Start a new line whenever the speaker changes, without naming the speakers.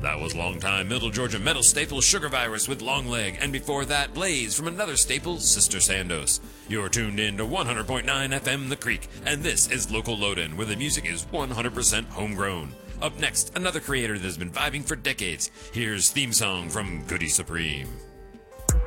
That was longtime Middle Georgia metal staple Sugar Virus with Long Leg, and before that, Blaze from another staple, Sister Sandos. You're tuned in to 100.9 FM The Creek, and this is Local Load-In, where the music is 100% homegrown. Up next, another creator that has been vibing for decades. Here's theme song from Goody Supreme.